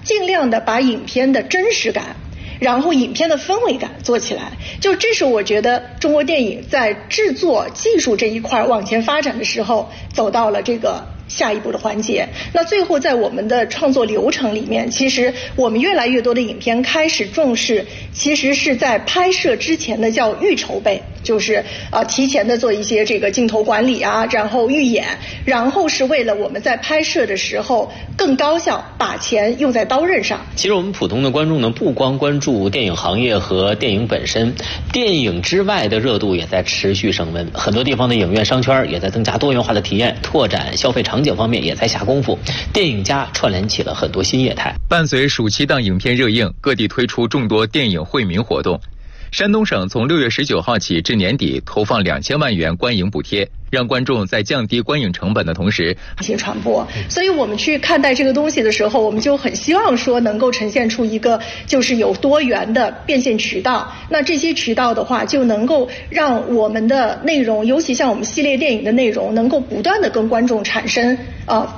尽量的把影片的真实感，然后影片的氛围感做起来，就这是我觉得中国电影在制作技术这一块往前发展的时候走到了这个下一步的环节。那最后在我们的创作流程里面，其实我们越来越多的影片开始重视，其实是在拍摄之前的叫预筹备，就是提前的做一些这个镜头管理啊，然后预演，然后是为了我们在拍摄的时候更高效，把钱用在刀刃上。 其实我们普通的观众呢，不光关注电影行业和电影本身，电影之外的热度也在持续升温。很多地方的影院商圈也在增加多元化的体验，拓展消费场景方面也在下功夫。电影家串联起了很多新业态。 伴随暑期档影片热映，各地推出众多电影惠民活动。山东省从6月19号起至年底投放2000万元观影补贴，让观众在降低观影成本的同时一些传播。所以我们去看待这个东西的时候，我们就很希望说能够呈现出一个就是有多元的变现渠道。那这些渠道的话，就能够让我们的内容，尤其像我们系列电影的内容，能够不断的跟观众产生